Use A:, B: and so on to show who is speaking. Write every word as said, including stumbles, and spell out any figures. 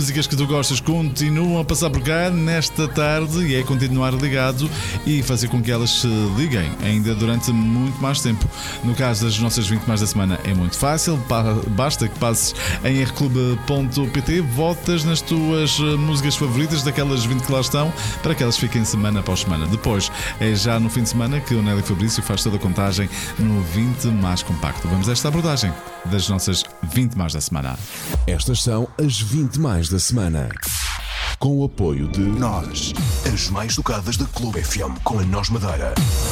A: músicas que tu gostas continuam a passar por cá nesta tarde e é continuar ligado e fazer com que elas se liguem ainda durante muito mais tempo. No caso das nossas vinte mais da semana é muito fácil, basta que passes em r clube ponto p t, votas nas tuas músicas favoritas daquelas vinte que lá estão para que elas fiquem semana após semana. Depois é já no fim de semana que o Nelly Fabrício faz toda a contagem no vinte mais compacto. Vamos a esta abordagem das nossas vinte mais da semana.
B: Estas são as vinte mais da semana. Com o apoio de
C: Nós, as mais tocadas da Clube F M com a Nós Madeira.